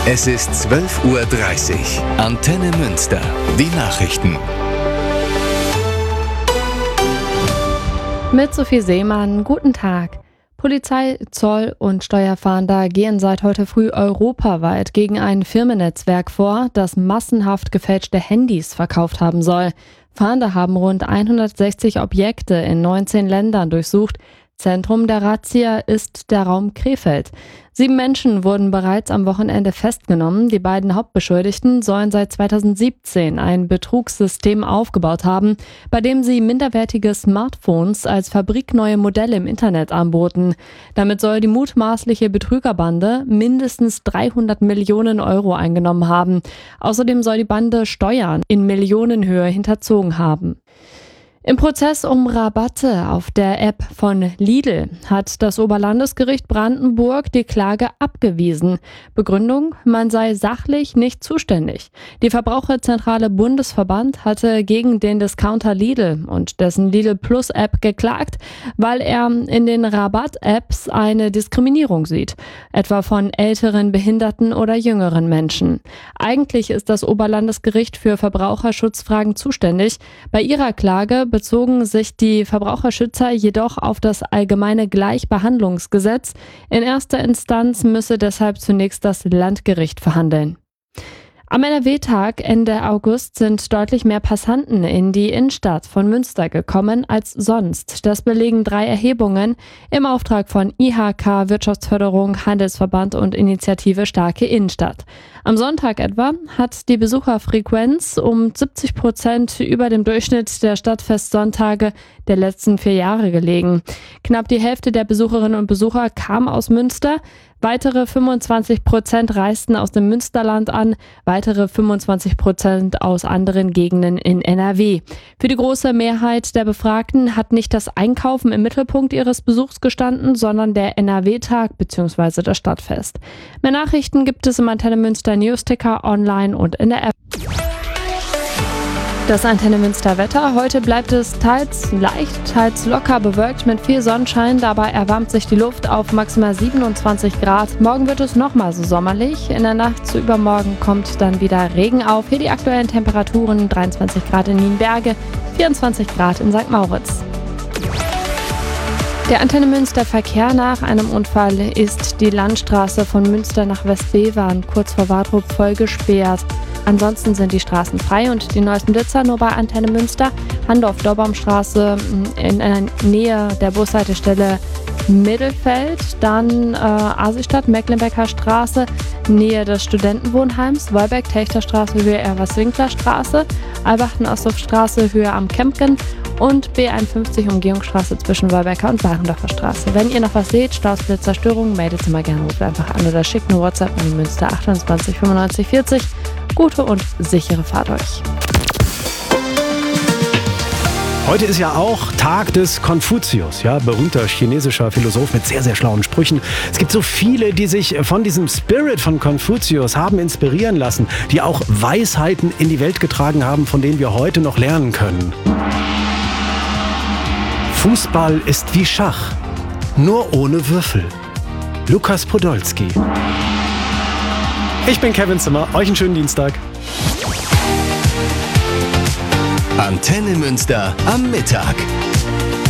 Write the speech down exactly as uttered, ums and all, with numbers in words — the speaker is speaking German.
Es ist zwölf Uhr dreißig. Antenne Münster. Die Nachrichten. Mit Sophie Seemann, guten Tag. Polizei, Zoll und Steuerfahnder gehen seit heute früh europaweit gegen ein Firmennetzwerk vor, das massenhaft gefälschte Handys verkauft haben soll. Fahnder haben rund hundertsechzig Objekte in neunzehn Ländern durchsucht. Zentrum der Razzia ist der Raum Krefeld. Sieben Menschen wurden bereits am Wochenende festgenommen. Die beiden Hauptbeschuldigten sollen seit zweitausendsiebzehn ein Betrugssystem aufgebaut haben, bei dem sie minderwertige Smartphones als fabrikneue Modelle im Internet anboten. Damit soll die mutmaßliche Betrügerbande mindestens dreihundert Millionen Euro eingenommen haben. Außerdem soll die Bande Steuern in Millionenhöhe hinterzogen haben. Im Prozess um Rabatte auf der App von Lidl hat das Oberlandesgericht Brandenburg die Klage abgewiesen. Begründung: Man sei sachlich nicht zuständig. Die Verbraucherzentrale Bundesverband hatte gegen den Discounter Lidl und dessen Lidl Plus App geklagt, weil er in den Rabatt-Apps eine Diskriminierung sieht, etwa von älteren, behinderten oder jüngeren Menschen. Eigentlich ist das Oberlandesgericht für Verbraucherschutzfragen zuständig. Bei ihrer Klage bezogen sich die Verbraucherschützer jedoch auf das allgemeine Gleichbehandlungsgesetz. In erster Instanz müsse deshalb zunächst das Landgericht verhandeln. Am N R W-Tag Ende August sind deutlich mehr Passanten in die Innenstadt von Münster gekommen als sonst. Das belegen drei Erhebungen im Auftrag von I H K, Wirtschaftsförderung, Handelsverband und Initiative Starke Innenstadt. Am Sonntag etwa hat die Besucherfrequenz um siebzig Prozent über dem Durchschnitt der Stadtfestsonntage der letzten vier Jahre gelegen. Knapp die Hälfte der Besucherinnen und Besucher kam aus Münster. Weitere fünfundzwanzig Prozent reisten aus dem Münsterland an, weitere fünfundzwanzig Prozent aus anderen Gegenden in N R W. Für die große Mehrheit der Befragten hat nicht das Einkaufen im Mittelpunkt ihres Besuchs gestanden, sondern der N R W-Tag bzw. das Stadtfest. Mehr Nachrichten gibt es im Antenne Münster Newsticker, online und in der App. Das Antenne Münster Wetter. Heute bleibt es teils leicht, teils locker bewölkt mit viel Sonnenschein. Dabei erwärmt sich die Luft auf maximal siebenundzwanzig Grad. Morgen wird es nochmal so sommerlich. In der Nacht zu übermorgen kommt dann wieder Regen auf. Hier die aktuellen Temperaturen: dreiundzwanzig Grad in Nienberge, vierundzwanzig Grad in Sankt Moritz. Der Antenne Münster Verkehr: Nach einem Unfall ist die Landstraße von Münster nach Westbevern kurz vor Wartrup voll gesperrt. Ansonsten sind die Straßen frei und die neuesten Blitzer nur bei Antenne Münster. Handorf-Dorbaumstraße in der Nähe der Bushaltestelle Mittelfeld, dann äh, Asistadt, Mecklenbecker Straße, Nähe des Studentenwohnheims, Wolbeck-Techterstraße, Höhe Erwas-Winkler-Straße, Albachten-Osthoff-Straße, Höhe am Kempken und B einundfünfzig Umgehungsstraße zwischen Wolbecker und Barendorfer Straße. Wenn ihr noch was seht, Staus, Blitzer, Störungen, meldet es immer gerne, ruft einfach an oder schickt eine WhatsApp an die Münster achtundzwanzig fünfundneunzig vierzig. Gute und sichere Fahrt euch. Heute ist ja auch Tag des Konfuzius, ja, berühmter chinesischer Philosoph mit sehr, sehr schlauen Sprüchen. Es gibt so viele, die sich von diesem Spirit von Konfuzius haben inspirieren lassen, die auch Weisheiten in die Welt getragen haben, von denen wir heute noch lernen können. Fußball ist wie Schach, nur ohne Würfel. Lukas Podolski. Ich bin Kevin Zimmer, euch einen schönen Dienstag. Antenne Münster am Mittag.